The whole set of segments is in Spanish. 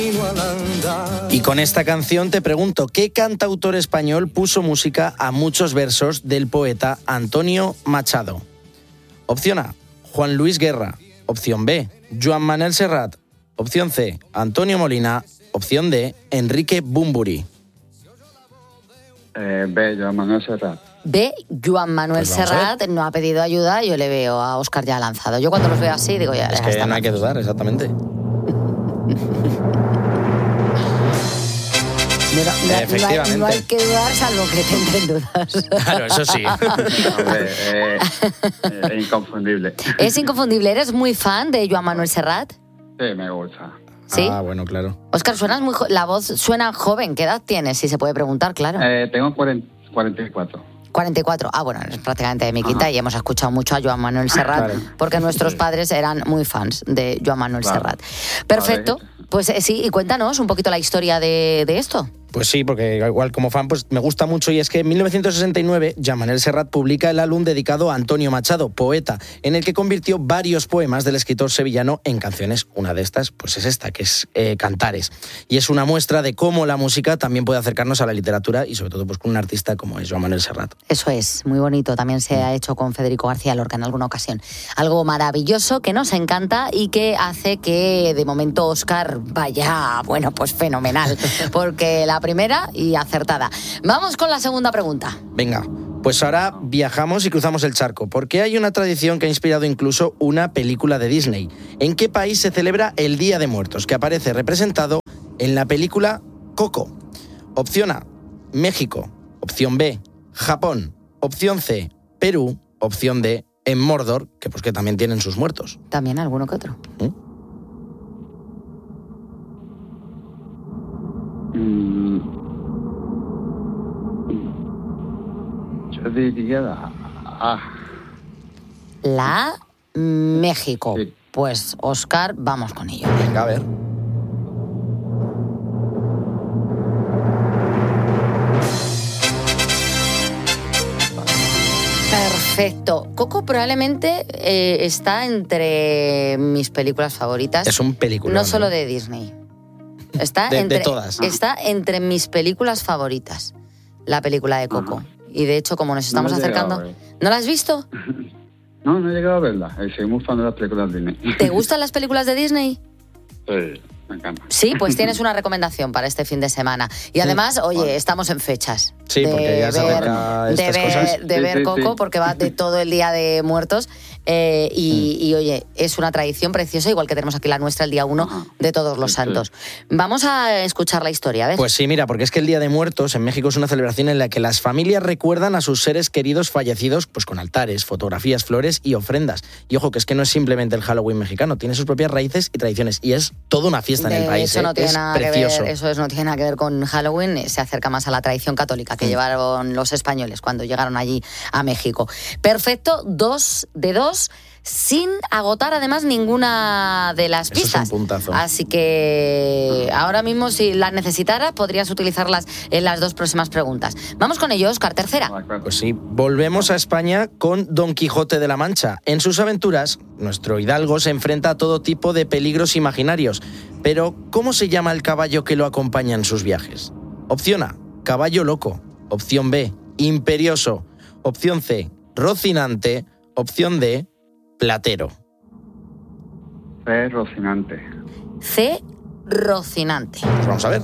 Y con esta canción te pregunto, ¿qué cantautor español puso música a muchos versos del poeta Antonio Machado? Opción A, Juan Luis Guerra. Opción B, Joan Manuel Serrat. Opción C, Antonio Molina. Opción D, Enrique Bunbury. B, Joan Manuel Serrat. B, Joan Manuel Serrat no ha pedido ayuda, yo le veo a Óscar ya lanzado. Yo cuando los veo así digo ya... Es que no hay que dudar, exactamente. Efectivamente. No hay que dudar salvo que te entren dudas. Claro, eso sí. Hombre, inconfundible. Es inconfundible. ¿Eres muy fan de Joan Manuel Serrat? Sí, me gusta. ¿Sí? Ah, bueno, claro. Óscar, suenas la voz suena joven. ¿Qué edad tienes? Si se puede preguntar, claro. Tengo 44. 44. Ah, bueno, es prácticamente de mi quinta y hemos escuchado mucho a Joan Manuel Serrat, claro, porque nuestros padres eran muy fans de Joan Manuel Serrat. Perfecto. Pues sí, y cuéntanos un poquito la historia de esto. Pues sí, porque igual como fan pues me gusta mucho, y es que en 1969 Joan Manuel Serrat publica el álbum dedicado a Antonio Machado, poeta, en el que convirtió varios poemas del escritor sevillano en canciones. Una de estas pues es esta, que es Cantares, y es una muestra de cómo la música también puede acercarnos a la literatura y sobre todo pues con un artista como es Joan Manuel Serrat. Eso es, muy bonito, también se ha hecho con Federico García Lorca en alguna ocasión. Algo maravilloso que nos encanta y que hace que de momento Óscar vaya, bueno, pues fenomenal, porque la primera y acertada. Vamos con la segunda pregunta. Venga, pues ahora viajamos y cruzamos el charco, porque hay una tradición que ha inspirado incluso una película de Disney. ¿En qué país se celebra el Día de Muertos, que aparece representado en la película Coco? Opción A, México. Opción B, Japón. Opción C, Perú. Opción D, en Mordor, que pues que también tienen sus muertos. También alguno que otro. Yo diría la A. La A, México. Sí. Pues, Óscar, vamos con ello. Venga, a ver. Perfecto. Coco probablemente está entre mis películas favoritas. Es un película. No solo de Disney. Está de todas. Está entre mis películas favoritas, la película de Coco. Ajá. Y de hecho, como nos estamos acercando... ¿No la has visto? No he llegado a verla. Soy muy fan de las películas de Disney. ¿Te gustan las películas de Disney? Sí, me encanta. Sí, pues tienes una recomendación para este fin de semana. Y además, oye, estamos en fechas. Sí, porque ya se acerca estas cosas. De ver Coco, porque va de todo el Día de Muertos. Y oye, es una tradición preciosa, igual que tenemos aquí la nuestra el día 1 de Todos los Santos. Vamos a escuchar la historia, ¿ves? Pues sí, mira, porque es que el Día de Muertos en México es una celebración en la que las familias recuerdan a sus seres queridos fallecidos pues con altares, fotografías, flores y ofrendas. Y ojo, que es que no es simplemente el Halloween mexicano, tiene sus propias raíces y tradiciones. Y es toda una fiesta en el país. Eso no tiene es nada precioso. Que ver, eso no tiene nada que ver con Halloween, se acerca más a la tradición católica que llevaron los españoles cuando llegaron allí a México. Perfecto, 2 de 2, sin agotar además ninguna de las pistas. Eso es un puntazo. Así que ahora mismo, si las necesitaras, podrías utilizarlas en las 2 próximas preguntas. Vamos con ello, Óscar, tercera. Pues sí, volvemos a España con Don Quijote de la Mancha. En sus aventuras, nuestro hidalgo se enfrenta a todo tipo de peligros imaginarios. Pero, ¿cómo se llama el caballo que lo acompaña en sus viajes? Opción A, caballo loco. Opción B, imperioso. Opción C, Rocinante. Opción D, Platero. C, Rocinante. C, Rocinante. Pues vamos a ver.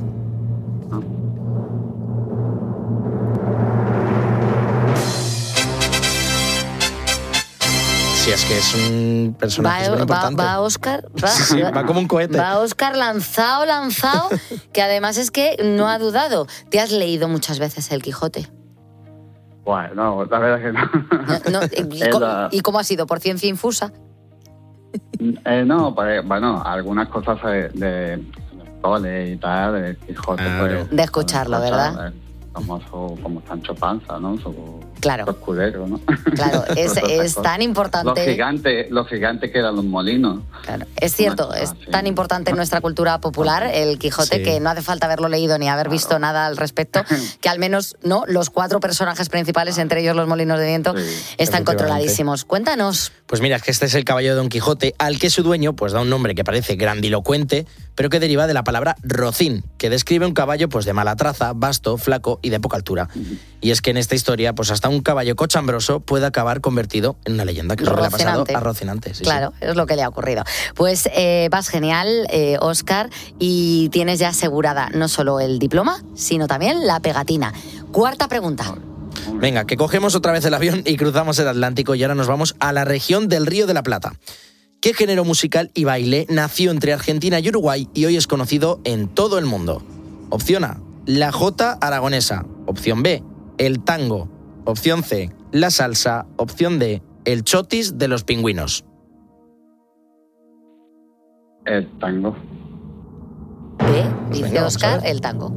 Sí, es que es un personaje súper importante. Va Óscar, va como un cohete. Va Óscar lanzado, que además es que no ha dudado. ¿Te has leído muchas veces El Quijote? Bueno, no, la verdad que no. ¿Y cómo ha sido? ¿Por ciencia infusa? No, pues, bueno, algunas cosas de cole y tal, de Quijote. De escucharlo, ¿verdad? famoso como Sancho Panza, ¿no? Claro. Su escudero, ¿no? Claro, es tan importante. Los gigantes que eran los molinos. Claro, es cierto, es tan importante en nuestra cultura popular el Quijote que no hace falta haberlo leído ni haber visto nada al respecto, que al menos no los 4 personajes principales, entre ellos los molinos de viento, están controladísimos. Cuéntanos. Pues mira, es que este es el caballo de Don Quijote, al que su dueño pues da un nombre que parece grandilocuente, pero que deriva de la palabra rocín, que describe un caballo pues de mala traza, vasto, flaco y de poca altura. Y es que en esta historia, pues hasta un caballo cochambroso puede acabar convertido en una leyenda, que es lo que le ha pasado a Rocinante. Claro, es lo que le ha ocurrido. Pues vas genial, Óscar, y tienes ya asegurada no solo el diploma, sino también la pegatina. 4ª pregunta. Venga, que cogemos otra vez el avión y cruzamos el Atlántico y ahora nos vamos a la región del Río de la Plata. ¿Qué género musical y baile nació entre Argentina y Uruguay y hoy es conocido en todo el mundo? Opción A, la jota aragonesa. Opción B, el tango. Opción C, la salsa. Opción D, el chotis de los pingüinos. El tango. B, dice Óscar, el tango.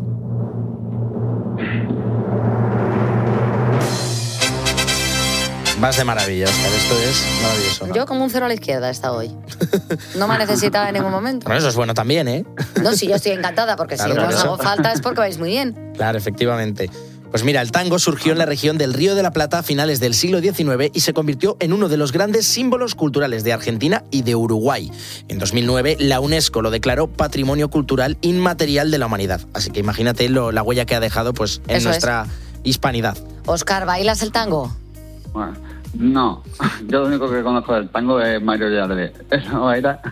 Vas de maravilla, Óscar, esto es maravilloso, ¿no? Yo como un 0 a la izquierda he estado hoy. No me ha necesitado en ningún momento. Bueno, eso es bueno también, ¿eh? No, sí, yo estoy encantada, porque claro, si no os hago falta es porque vais muy bien. Claro, efectivamente. Pues mira, el tango surgió en la región del Río de la Plata a finales del siglo XIX y se convirtió en uno de los grandes símbolos culturales de Argentina y de Uruguay. En 2009, la UNESCO lo declaró Patrimonio Cultural Inmaterial de la Humanidad. Así que imagínate la huella que ha dejado pues, en nuestra hispanidad. Óscar, ¿bailas el tango? Bueno, no, yo lo único que conozco del tango es Mario Llave. Eso era...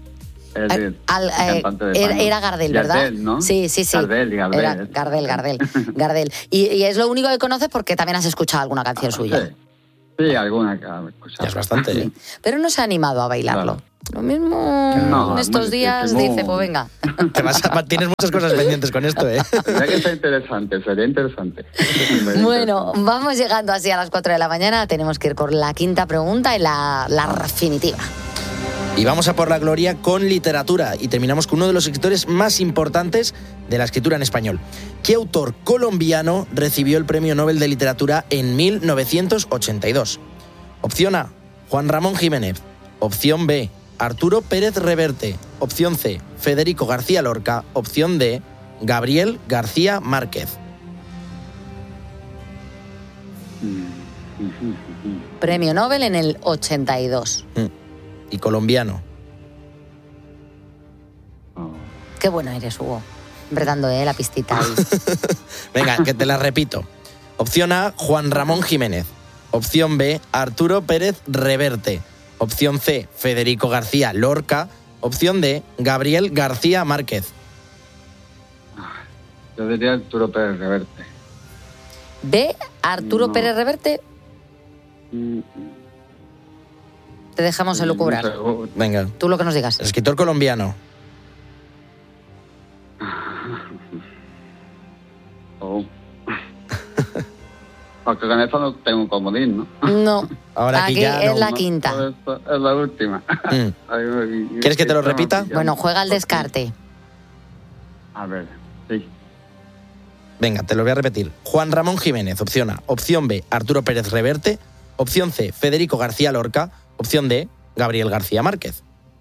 Era Gardel, ¿verdad? Gardel, ¿no? Sí. Gardel. Era Gardel. Y es lo único que conoces porque también has escuchado alguna canción suya. Sí, alguna que he escuchado. Ya es bastante, ¿eh? Pero no se ha animado a bailarlo. Claro. Lo mismo en estos días dice, pues venga. Tienes muchas cosas pendientes con esto, ¿eh? Sería interesante. Bueno, vamos llegando así a las 4 de la mañana. Tenemos que ir por la 5ª pregunta y la definitiva. Y vamos a por la gloria con literatura y terminamos con uno de los escritores más importantes de la escritura en español. ¿Qué autor colombiano recibió el Premio Nobel de Literatura en 1982? Opción A, Juan Ramón Jiménez. Opción B, Arturo Pérez Reverte. Opción C, Federico García Lorca. Opción D, Gabriel García Márquez. Premio Nobel en el 82. Y colombiano. Qué bueno eres, Hugo. Dando la pistita ahí. Venga, que te la repito. Opción A, Juan Ramón Jiménez. Opción B, Arturo Pérez Reverte. Opción C, Federico García Lorca. Opción D, Gabriel García Márquez. Yo diría Arturo Pérez Reverte. ¿B, Arturo Pérez Reverte? Te dejamos elucubrar. Venga. Tú lo que nos digas. Escritor colombiano. Porque con eso no tengo un comodín, ¿no? No. Ahora aquí ya es no, la quinta. Es la última. ¿Quieres que te lo repita? Bueno, juega al descarte. A ver, sí. Venga, te lo voy a repetir. Juan Ramón Jiménez, opción A. Opción B, Arturo Pérez Reverte. Opción C, Federico García Lorca. Opción D, Gabriel García Márquez.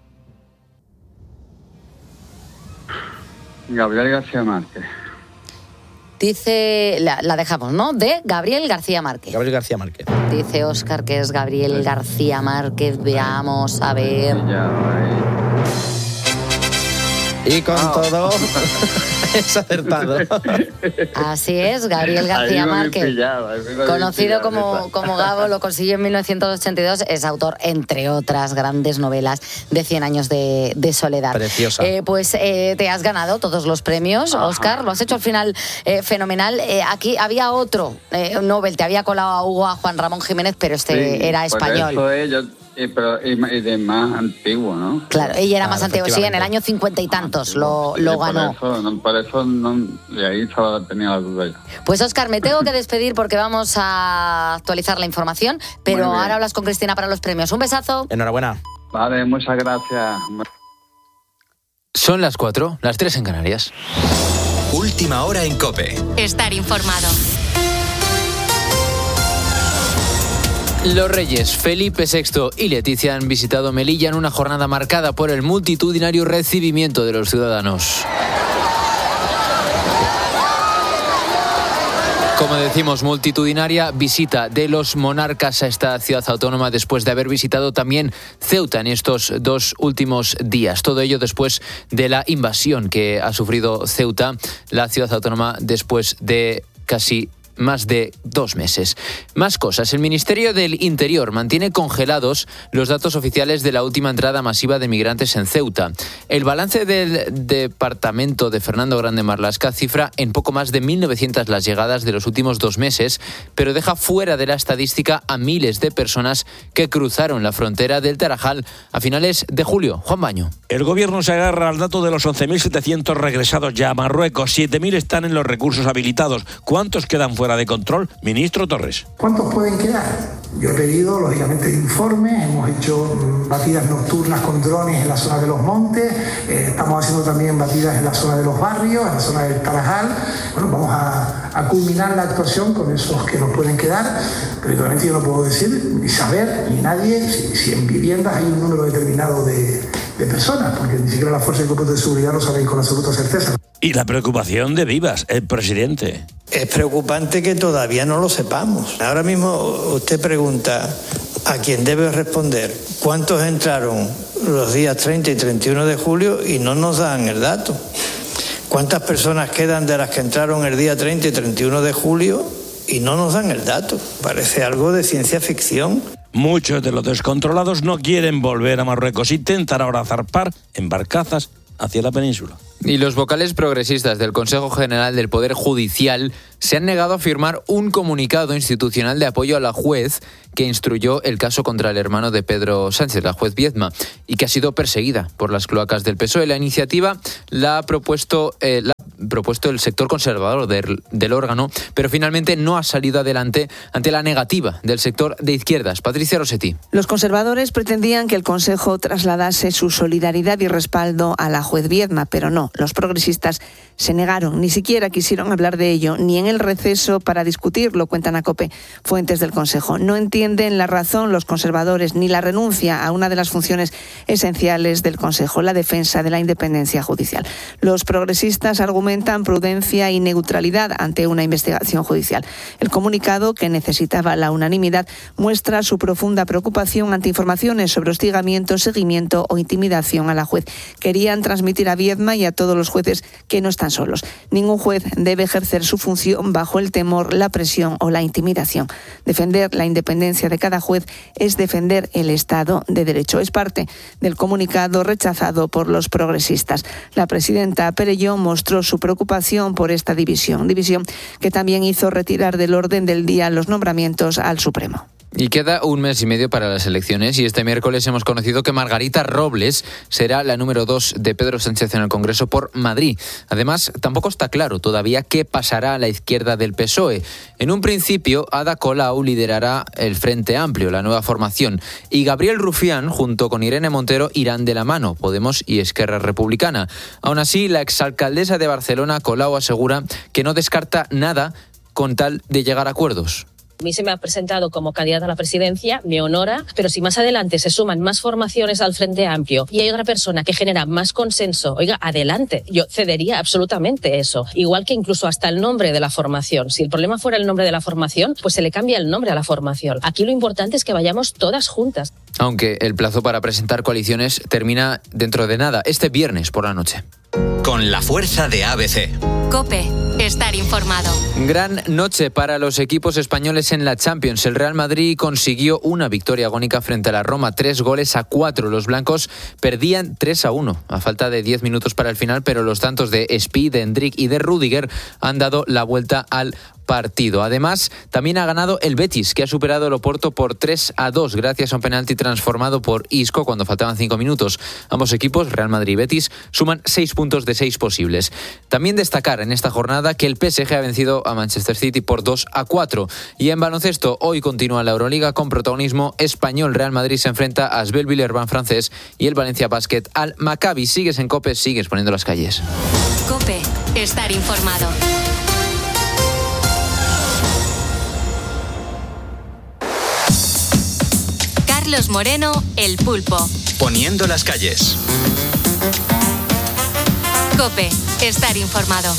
Gabriel García Márquez. Dice, la dejamos, ¿no? De Gabriel García Márquez. Gabriel García Márquez. Dice Óscar que es Gabriel García Márquez. Veamos, a ver. Y con todo, es acertado. Así es, Gabriel García Márquez, conocido como Gabo, lo consiguió en 1982, es autor, entre otras grandes novelas, de 100 años de soledad. Preciosa. Pues te has ganado todos los premios, Óscar, lo has hecho al final fenomenal. Aquí había otro Nobel, te había colado a Hugo, a Juan Ramón Jiménez, pero era español. Y de más antiguo, ¿no? Claro, ella era más antiguo, sí, en el año 50 y tantos lo ganó. Por eso de ahí tenía la duda ya. Pues Óscar, me tengo que despedir porque vamos a actualizar la información, pero ahora hablas con Cristina para los premios. Un besazo. Enhorabuena. Vale, muchas gracias. Son las 4, las 3 en Canarias. Última hora en COPE. Estar informado. Los reyes Felipe VI y Leticia han visitado Melilla en una jornada marcada por el multitudinario recibimiento de los ciudadanos. Como decimos, multitudinaria visita de los monarcas a esta ciudad autónoma después de haber visitado también Ceuta en estos 2 últimos días. Todo ello después de la invasión que ha sufrido Ceuta, la ciudad autónoma, después de casi más de 2 meses. Más cosas. El Ministerio del Interior mantiene congelados los datos oficiales de la última entrada masiva de migrantes en Ceuta. El balance del departamento de Fernando Grande Marlaska cifra en poco más de 1.900 las llegadas de los últimos 2 meses, pero deja fuera de la estadística a miles de personas que cruzaron la frontera del Tarajal a finales de julio. Juan Baño. El gobierno se agarra al dato de los 11.700 regresados ya a Marruecos. 7.000 están en los recursos habilitados. ¿Cuántos quedan fuera de control? Ministro Torres. ¿Cuántos pueden quedar? Yo he pedido, lógicamente, informes. Hemos hecho batidas nocturnas con drones en la zona de los montes. Estamos haciendo también batidas en la zona de los barrios, en la zona del Tarajal. Bueno, vamos a culminar la actuación con esos que nos pueden quedar. Pero igualmente yo no puedo decir, ni saber, ni nadie, si en viviendas hay un número determinado de personas, porque ni siquiera la Fuerza y Cuerpos de Seguridad lo saben con absoluta certeza. Y la preocupación de Vivas, el presidente. Es preocupante que todavía no lo sepamos. Ahora mismo usted pregunta a quien debe responder cuántos entraron los días 30 y 31 de julio y no nos dan el dato. ¿Cuántas personas quedan de las que entraron el día 30 y 31 de julio y no nos dan el dato? Parece algo de ciencia ficción. Muchos de los descontrolados no quieren volver a Marruecos, intentan ahora zarpar en barcazas hacia la península. Y los vocales progresistas del Consejo General del Poder Judicial se han negado a firmar un comunicado institucional de apoyo a la juez que instruyó el caso contra el hermano de Pedro Sánchez, la juez Viedma, y que ha sido perseguida por las cloacas del PSOE. La iniciativa la ha propuesto el sector conservador del órgano, pero finalmente no ha salido adelante ante la negativa del sector de izquierdas. Patricia Rossetti. Los conservadores pretendían que el Consejo trasladase su solidaridad y respaldo a la juez Viedma, pero no. Los progresistas se negaron, ni siquiera quisieron hablar de ello, ni en el receso para discutirlo, cuentan a COPE fuentes del Consejo. No entienden la razón los conservadores ni la renuncia a una de las funciones esenciales del Consejo, la defensa de la independencia judicial. Los progresistas argumentan prudencia y neutralidad ante una investigación judicial. El comunicado, que necesitaba la unanimidad, muestra su profunda preocupación ante informaciones sobre hostigamiento, seguimiento o intimidación a la juez. Querían transmitir a Viedma y a todos los jueces que no están solos. Ningún juez debe ejercer su función bajo el temor, la presión o la intimidación. Defender la independencia de cada juez es defender el Estado de Derecho. Es parte del comunicado rechazado por los progresistas. La presidenta Perelló mostró su preocupación por esta división que también hizo retirar del orden del día los nombramientos al Supremo. Y queda 1 mes y medio para las elecciones y este miércoles hemos conocido que Margarita Robles será la número 2 de Pedro Sánchez en el Congreso por Madrid. Además, tampoco está claro todavía qué pasará a la izquierda del PSOE. En un principio, Ada Colau liderará el Frente Amplio, la nueva formación, y Gabriel Rufián, junto con Irene Montero, irán de la mano, Podemos y Esquerra Republicana. Aún así, la exalcaldesa de Barcelona, Colau, asegura que no descarta nada con tal de llegar a acuerdos. A mí se me ha presentado como candidata a la presidencia, me honora, pero si más adelante se suman más formaciones al Frente Amplio y hay otra persona que genera más consenso, oiga, adelante, yo cedería absolutamente eso. Igual que incluso hasta el nombre de la formación. Si el problema fuera el nombre de la formación, pues se le cambia el nombre a la formación. Aquí lo importante es que vayamos todas juntas. Aunque el plazo para presentar coaliciones termina dentro de nada, este viernes por la noche. Con la fuerza de ABC. COPE. Estar informado. Gran noche para los equipos españoles en la Champions. El Real Madrid consiguió una victoria agónica frente a la Roma, 3-4. Los blancos perdían 3-1 a falta de 10 minutos para el final, pero los tantos de Speed, de Endrick y de Rüdiger han dado la vuelta al partido. Además, también ha ganado el Betis, que ha superado el Oporto por 3-2 gracias a un penalti transformado por Isco cuando faltaban 5 minutos. Ambos equipos, Real Madrid y Betis, suman 6 puntos de 6 posibles. También destacar en esta jornada que el PSG ha vencido a Manchester City por 2-4. Y en baloncesto, hoy continúa la Euroliga con protagonismo español. Real Madrid se enfrenta a Asbel Villeurbanne francés y el Valencia Basket al Maccabi. Sigues en COPE, sigues poniendo las calles. COPE. estar informado. Carlos Moreno, El Pulpo. Poniendo las calles. COPE, estar informado.